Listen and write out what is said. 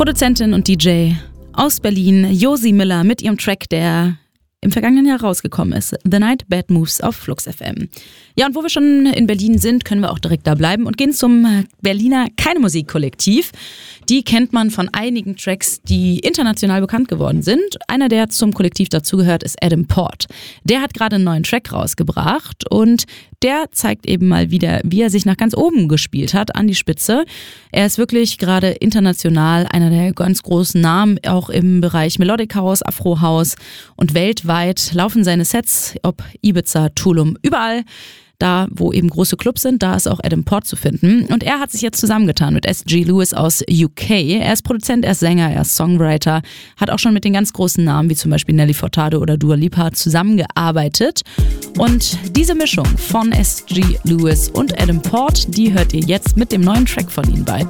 Produzentin und DJ aus Berlin, Josi Miller mit ihrem Track, der im vergangenen Jahr rausgekommen ist. The Night Bad Moves auf Flux FM. Ja, und wo wir schon in Berlin sind, können wir auch direkt da bleiben und gehen zum Berliner Keine Musik Kollektiv. Die kennt man von einigen Tracks, die international bekannt geworden sind. Einer, der zum Kollektiv dazugehört, ist Adam Port. Der hat gerade einen neuen Track rausgebracht und der zeigt eben mal wieder, wie er sich nach ganz oben gespielt hat, an die Spitze. Er ist wirklich gerade international einer der ganz großen Namen, auch im Bereich Melodic House, Afro House, und weltweit laufen seine Sets, ob Ibiza, Tulum, überall. Da, wo eben große Clubs sind, da ist auch Adam Port zu finden. Und er hat sich jetzt zusammengetan mit S.G. Lewis aus UK. Er ist Produzent, er ist Sänger, er ist Songwriter, hat auch schon mit den ganz großen Namen wie zum Beispiel Nelly Furtado oder Dua Lipa zusammengearbeitet. Und diese Mischung von S.G. Lewis und Adam Port, die hört ihr jetzt mit dem neuen Track von ihnen beiden.